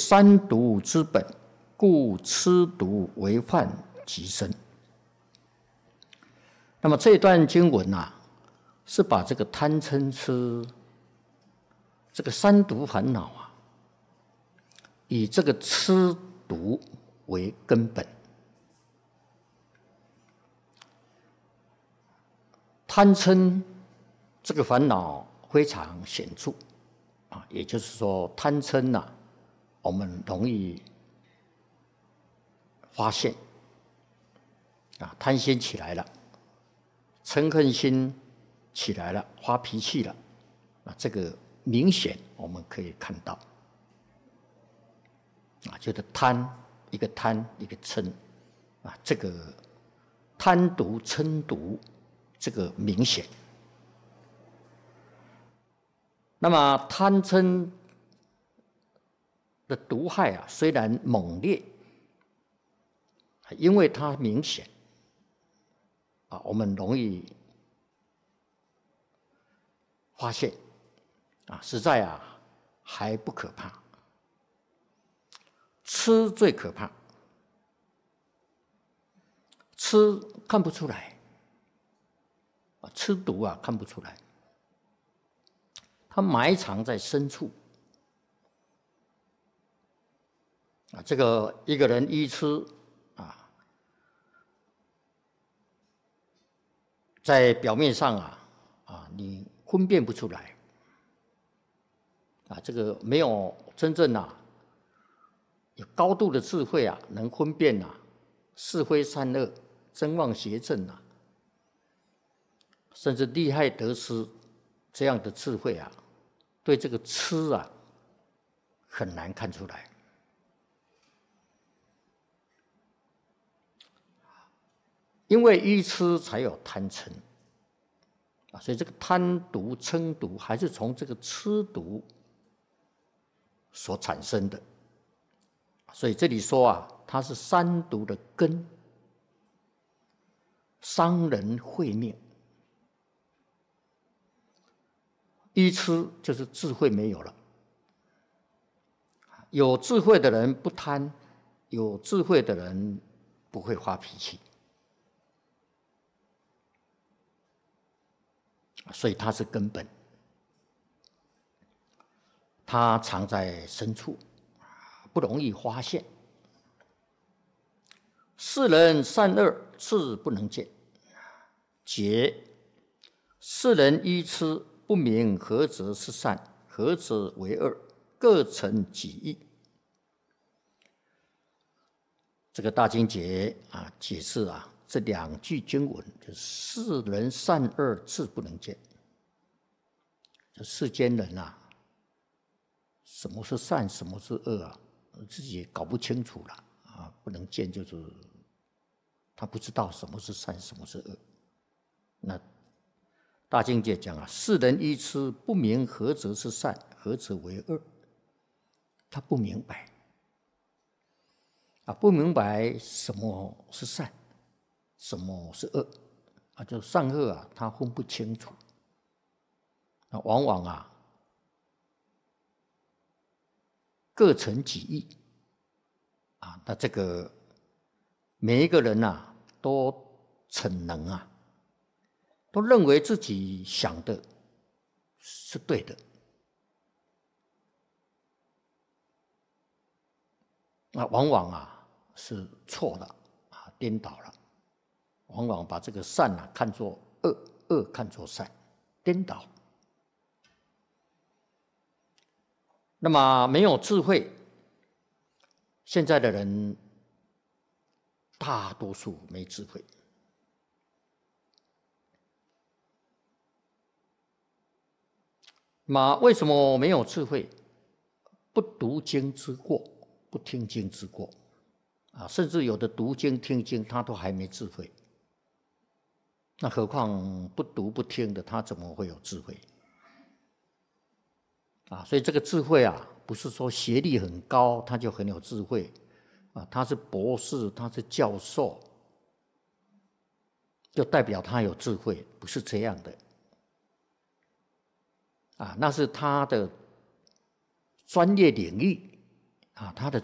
三毒之本，故吃毒为患极深。那么这段经文是把这个贪嗔痴这个三毒烦恼以这个吃毒为根本。贪嗔这个烦恼非常显著也就是说贪嗔我们容易发现贪心起来了，嗔恨心起来了，发脾气了这个明显我们可以看到就是一个贪一个嗔这个贪毒嗔毒这个明显。那么贪嗔的毒害虽然猛烈，因为它明显我们容易发现实在还不可怕。吃最可怕，吃看不出来吃毒看不出来，它埋藏在深处这个一个人愚痴在表面上你分辨不出来这个没有真正有高度的智慧能分辨是非善恶、真妄邪正甚至利害得失这样的智慧对这个痴很难看出来。因为愚痴才有贪嗔所以这个贪毒嗔毒还是从这个吃毒所产生的。所以这里说它是三毒的根，伤人慧命。愚痴就是智慧没有了，有智慧的人不贪，有智慧的人不会发脾气，所以它是根本，它藏在深处，不容易发现。世人善恶是不能见，解世人愚痴不明何则是善，何则为恶，各成己意。这个大经解解释这两句经文，就是世人善恶自不能见。这世间人什么是善，什么是恶自己也搞不清楚了不能见就是他不知道什么是善，什么是恶。那大经解讲世人愚痴不明何则是善，何则为恶，他不明白不明白什么是善，什么是恶就善恶他分不清楚。往往各成己意那这个每一个人都逞能都认为自己想的是对的往往是错的颠倒了，往往把这个善看作恶，恶看作善，颠倒。那么没有智慧，现在的人大多数没智慧。那为什么没有智慧？不读经之过，不听经之过甚至有的读经听经他都还没智慧，那何况不读不听的，他怎么会有智慧所以这个智慧不是说学历很高他就很有智慧他是博士，他是教授就代表他有智慧，不是这样的那是他的专业领域他的